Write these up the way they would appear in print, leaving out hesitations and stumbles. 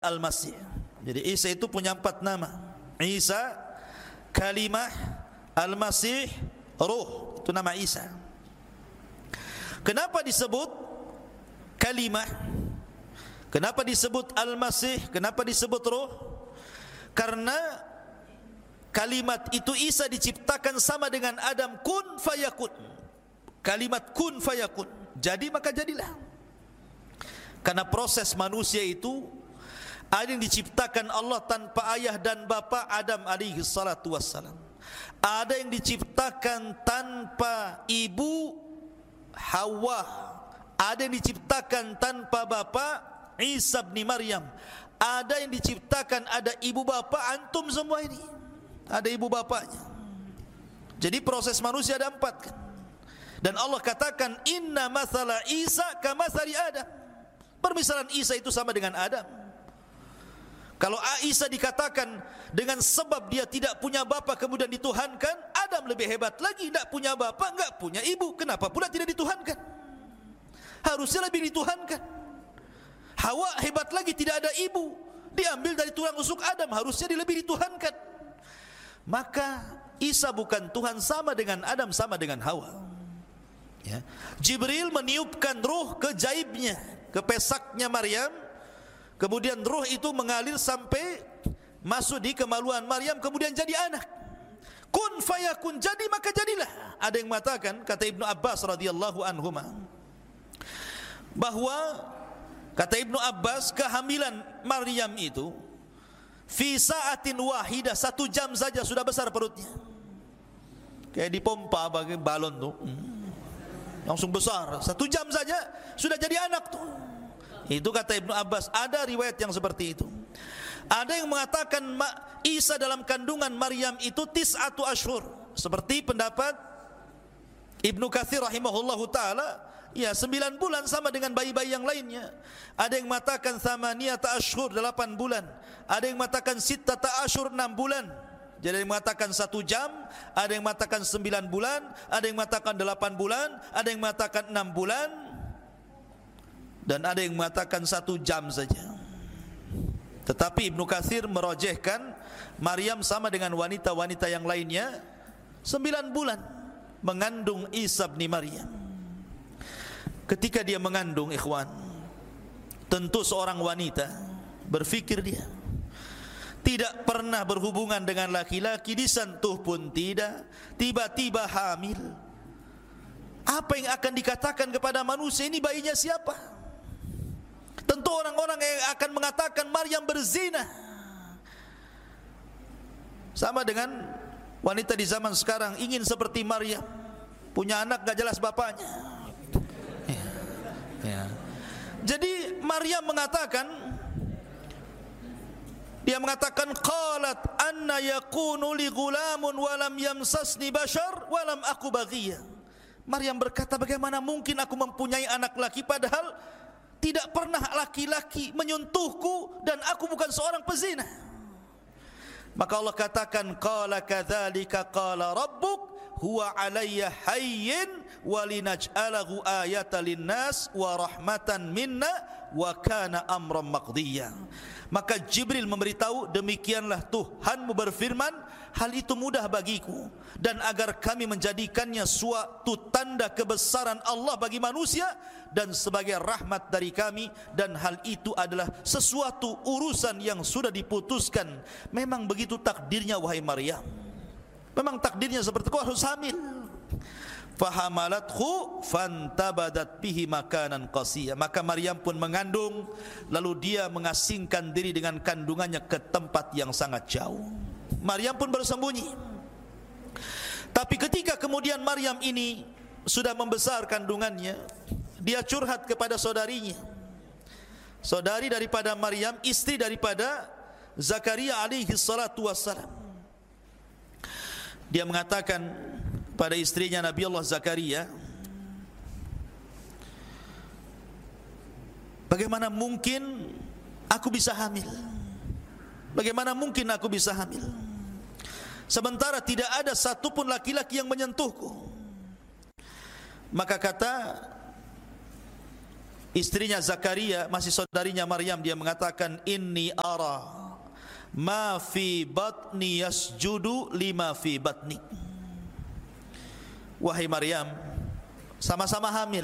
Al-Masih. Jadi Isa itu punya 4 nama. Isa, Kalimah, Al-Masih, Ruh. Itu nama Isa. Kenapa disebut Kalimah? Kenapa disebut Al-Masih? Kenapa disebut Ruh? Karena kalimat itu Isa diciptakan sama dengan Adam, kun fayakun. Kalimat kun fayakun, jadi maka jadilah. Karena proses manusia itu ada yang diciptakan Allah tanpa ayah dan bapa, Adam alaihi salatu wassalam. Ada yang diciptakan tanpa ibu, Hawa. Ada yang diciptakan tanpa bapa, Isa bin Maryam. Ada yang diciptakan ada ibu bapa, antum semua ini ada ibu bapaknya. Jadi proses manusia ada 4 kan. Dan Allah katakan inna mathala Isa kamathali Adam. Permisalan Isa itu sama dengan Adam. Kalau Isa dikatakan dengan sebab dia tidak punya bapa kemudian dituhankan, Adam lebih hebat lagi, tidak punya bapa, enggak punya ibu, kenapa pula tidak dituhankan? Harusnya lebih dituhankan. Hawa hebat lagi, tidak ada ibu, diambil dari tulang rusuk Adam, harusnya dia lebih dituhankan. Maka Isa bukan Tuhan, sama dengan Adam, sama dengan Hawa. Ya. Jibril meniupkan ruh ke jaibnya, ke pesaknya Maryam. Kemudian ruh itu mengalir sampai masuk di kemaluan Maryam, kemudian jadi anak. Kun fayakun, jadi maka jadilah. Ada yang mengatakan, kata Ibnu Abbas radhiyallahu anhuma, bahwa kata Ibnu Abbas kehamilan Maryam itu fi sa'atin wahidah, 1 jam saja sudah besar perutnya. Kayak dipompa bagi balon tuh. Langsung besar, 1 jam saja sudah jadi anak tuh. Itu kata Ibnu Abbas. Ada riwayat yang seperti itu. Ada yang mengatakan Isa dalam kandungan Maryam itu 9 ashur, seperti pendapat Ibnu Katsir rahimahullahu taala, ya 9 bulan sama dengan bayi-bayi yang lainnya. Ada yang mengatakan 8 ashur, 8 bulan. Ada yang mengatakan 6 ashur, 6 bulan. Jadi ada yang mengatakan 1 jam, ada yang mengatakan 9 bulan, ada yang mengatakan 8 bulan, ada yang mengatakan 6 bulan, dan ada yang mengatakan 1 jam saja. Tetapi Ibnu Katsir merojehkan Maryam sama dengan wanita-wanita yang lainnya 9 bulan mengandung Isa bin Maryam. Ketika dia mengandung, ikhwan, tentu seorang wanita berfikir dia tidak pernah berhubungan dengan laki-laki, disentuh pun tidak, tiba-tiba hamil. Apa yang akan dikatakan kepada manusia, ini bayinya siapa? Tentu orang-orang yang akan mengatakan Maryam berzina. Sama dengan wanita di zaman sekarang ingin seperti Maryam, punya anak gak jelas bapaknya. Ya. Jadi Maryam mengatakan, dia mengatakan qalat anna yakunu li ghulamun wa lam yamsasni bashar wa lam aku baghiya. Maryam berkata, bagaimana mungkin aku mempunyai anak laki padahal tidak pernah laki-laki menyentuhku dan aku bukan seorang pezina. Maka Allah katakan qala kadzalika qala rabbuk huwa alayya hayyin wa linaj'alahu ayatan linnas wa rahmatan minna wa kana amran maqdiya. Maka Jibril memberitahu, demikianlah Tuhanmu berfirman, hal itu mudah bagiku, dan agar kami menjadikannya suatu tanda kebesaran Allah bagi manusia dan sebagai rahmat dari kami, dan hal itu adalah sesuatu urusan yang sudah diputuskan. Memang begitu takdirnya wahai Maryam. Memang takdirnya seperti itu, harus hamil. Fahamalathu fantabadat bihi makanan qasiya. Maka Maryam pun mengandung, lalu dia mengasingkan diri dengan kandungannya ke tempat yang sangat jauh. Maryam pun bersembunyi. Tapi ketika kemudian Maryam ini sudah membesar kandungannya, dia curhat kepada saudarinya, saudari daripada Maryam, istri daripada Zakaria alaihi salatu wassalam. Dia mengatakan pada istrinya Nabi Allah Zakaria, bagaimana mungkin aku bisa hamil? Bagaimana mungkin aku bisa hamil? Sementara tidak ada satupun laki-laki yang menyentuhku. Maka kata istrinya Zakaria, masih saudarinya Maryam, dia mengatakan, inni ara ma fi batni yasjudu lima fi batni. Wahai Maryam, sama-sama hamil.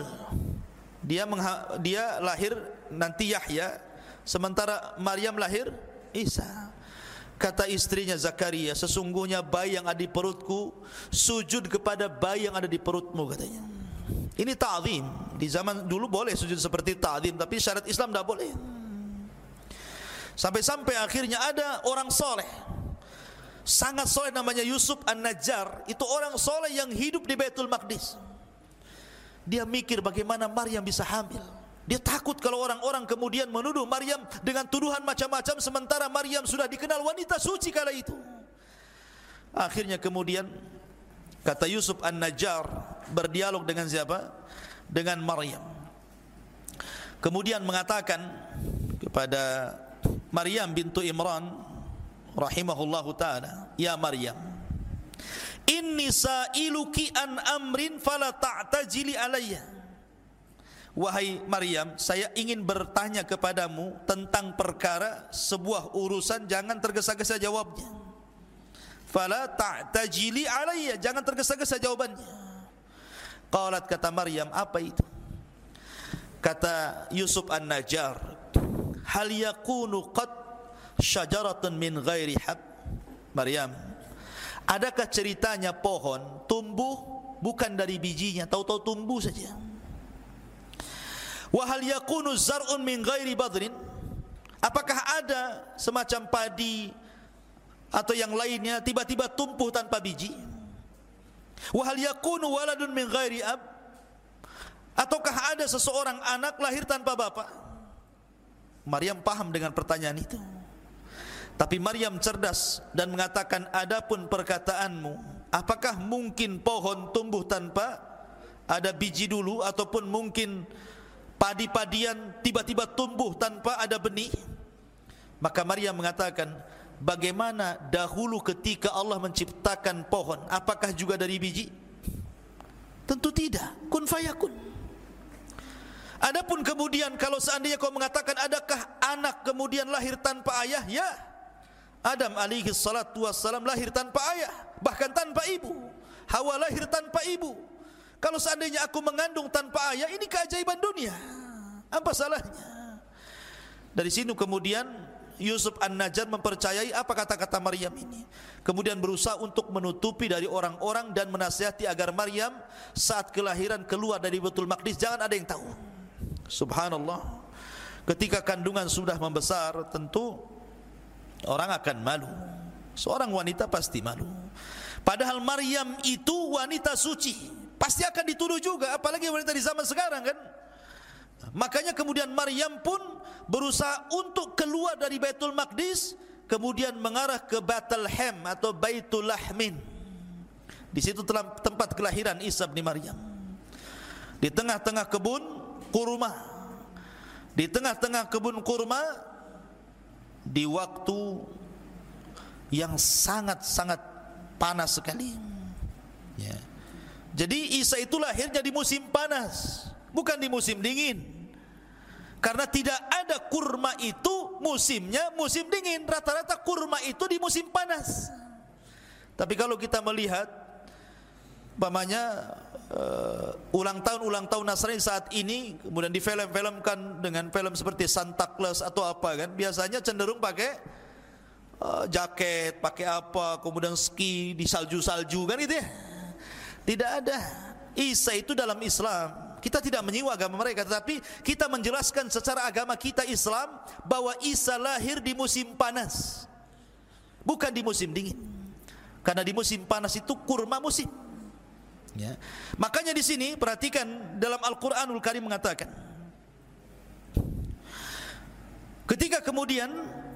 Dia lahir nanti Yahya, sementara Maryam lahir Isa. Kata istrinya Zakaria, sesungguhnya bayi yang ada di perutku sujud kepada bayi yang ada di perutmu, katanya. Ini ta'zim. Di zaman dulu boleh sujud seperti ta'zim, tapi syariat Islam tidak boleh. Sampai-sampai akhirnya ada orang soleh, sangat soleh, namanya Yusuf An-Najjar. Itu orang soleh yang hidup di Baitul Maqdis. Dia mikir bagaimana Maryam bisa hamil. Dia takut kalau orang-orang kemudian menuduh Maryam dengan tuduhan macam-macam, sementara Maryam sudah dikenal wanita suci kala itu. Akhirnya kemudian kata Yusuf An-Najjar berdialog dengan siapa? Dengan Maryam. Kemudian mengatakan kepada Maryam bintu Imran rahimahullahu ta'ala, ya Maryam, inni sa'iluki an amrin fala ta'tajili alayya. Wahai Maryam, saya ingin bertanya kepadamu tentang perkara, sebuah urusan, jangan tergesa-gesa jawabnya. Fala ta'tajili alayya, jangan tergesa-gesa jawabannya. Qalat, kata Maryam, apa itu? Kata Yusuf An-Najjar, hal yakunu qad syajaratun min ghairi hab. Maryam, adakah ceritanya pohon tumbuh bukan dari bijinya, tahu-tahu tumbuh saja? Wa hal yakunu zar'un min ghairi badrin, apakah ada semacam padi atau yang lainnya tiba-tiba tumbuh tanpa biji? Wa hal yakunu waladun min ghairi ab, ataukah ada seseorang anak lahir tanpa bapa? Maryam paham dengan pertanyaan itu. Tapi Maryam cerdas dan mengatakan, adapun perkataanmu, apakah mungkin pohon tumbuh tanpa ada biji dulu, ataupun mungkin padi-padian tiba-tiba tumbuh tanpa ada benih? Maka Maryam mengatakan, bagaimana dahulu ketika Allah menciptakan pohon, apakah juga dari biji? Tentu tidak, kun fayakun. Adapun kemudian kalau seandainya kau mengatakan adakah anak kemudian lahir tanpa ayah, ya, Adam alaihi salatu wassalam lahir tanpa ayah, bahkan tanpa ibu. Hawa lahir tanpa ibu. Kalau seandainya aku mengandung tanpa ayah, ini keajaiban dunia, apa salahnya? Dari sini kemudian Yusuf An-Najjar mempercayai apa kata-kata Maryam ini, kemudian berusaha untuk menutupi dari orang-orang dan menasihati agar Maryam saat kelahiran keluar dari Baitul Maqdis jangan ada yang tahu. Subhanallah, ketika kandungan sudah membesar, tentu orang akan malu. Seorang wanita pasti malu. Padahal Maryam itu wanita suci, pasti akan dituduh juga, apalagi wanita di zaman sekarang kan. Makanya kemudian Maryam pun berusaha untuk keluar dari Baitul Maqdis, kemudian mengarah ke Bethlehem atau Baitul Lahmin. Di situ tempat kelahiran Isa bin Maryam. Di tengah-tengah kebun kurma. Di tengah-tengah kebun kurma, di waktu yang sangat-sangat panas sekali. Ya. Jadi Isa itu lahirnya di musim panas, bukan di musim dingin. Karena tidak ada kurma itu musimnya musim dingin, rata-rata kurma itu di musim panas. Tapi kalau kita melihat umpamanya ulang tahun Nasrani saat ini, kemudian difilm-filmkan dengan film seperti Santa Claus atau apa kan, biasanya cenderung pakai jaket, pakai apa, kemudian ski di salju-salju kan itu ya. Tidak ada. Isa itu dalam Islam, kita tidak menyiwa agama mereka, tetapi kita menjelaskan secara agama kita Islam bahwa Isa lahir di musim panas, bukan di musim dingin. Karena di musim panas itu kurma musim. Ya. Makanya di sini perhatikan dalam Al-Qur'anul Karim mengatakan, ketika kemudian